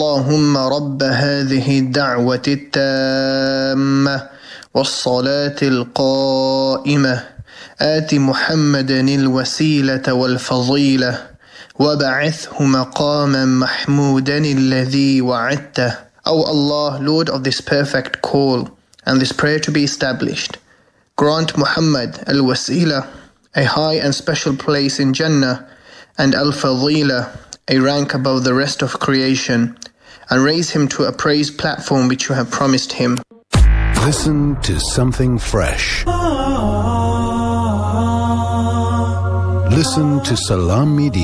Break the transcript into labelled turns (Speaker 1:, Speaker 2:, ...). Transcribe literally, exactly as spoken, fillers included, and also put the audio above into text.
Speaker 1: اللهم رب هذه الدعوة التامة والصلاة القائمة آت محمدا الوسيلة والفضيلة وبعثه مقاما محمودا الذي وعدته. O Allah, Lord of this perfect call, and this prayer to be established, grant Muhammad al-Wasila a high and special place in Jannah, and al-Fadila a rank above the rest of creation, and raise him to a praised platform which you have promised him.
Speaker 2: Listen to something fresh. Listen to Salam Media.